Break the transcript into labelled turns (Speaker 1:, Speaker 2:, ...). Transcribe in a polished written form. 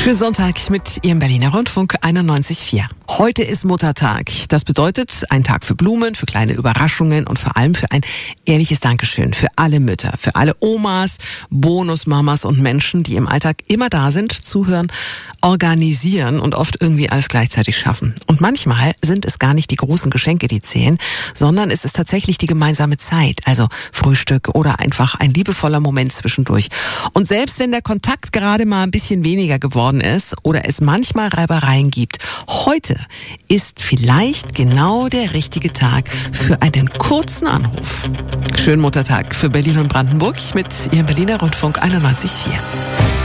Speaker 1: Schönen Sonntag mit Ihrem Berliner Rundfunk 91.4. Heute ist Muttertag. Das bedeutet ein Tag für Blumen, für kleine Überraschungen und vor allem für ein ehrliches Dankeschön für alle Mütter, für alle Omas, Bonusmamas und Menschen, die im Alltag immer da sind, zuhören, organisieren und oft irgendwie alles gleichzeitig schaffen. Und manchmal sind es gar nicht die großen Geschenke, die zählen, sondern es ist tatsächlich die gemeinsame Zeit, also Frühstück oder einfach ein liebevoller Moment zwischendurch. Und selbst wenn der Kontakt gerade mal ein bisschen weniger geworden ist oder es manchmal Reibereien gibt, heute ist vielleicht genau der richtige Tag für einen kurzen Anruf. Schönen Muttertag für Berlin und Brandenburg mit Ihrem Berliner Rundfunk 91.4.